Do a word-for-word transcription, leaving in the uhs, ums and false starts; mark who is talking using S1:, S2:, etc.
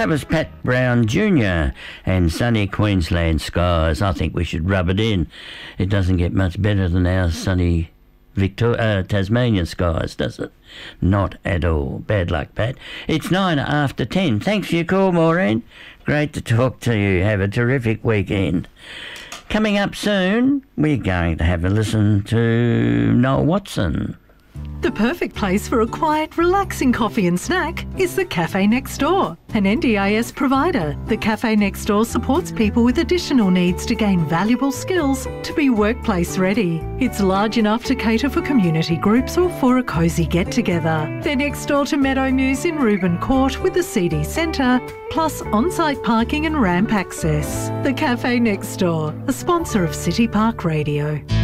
S1: That was Pat Brown Junior and sunny Queensland skies. I think we should rub it in. It doesn't get much better than our sunny Victor- uh, Tasmanian skies, does it? Not at all. Bad luck, Pat. It's nine after ten. Thanks for your call, Maureen. Great to talk to you. Have a terrific weekend. Coming up soon, we're going to have a listen to Noel Watson.
S2: The perfect place for a quiet, relaxing coffee and snack is the Cafe Next Door, an N D I S provider. The Cafe Next Door supports people with additional needs to gain valuable skills to be workplace ready. It's large enough to cater for community groups or for a cosy get-together. They're next door to Meadow Muse in Reuben Court with the C D Centre, plus on-site parking and ramp access. The Cafe Next Door, a sponsor of City Park Radio.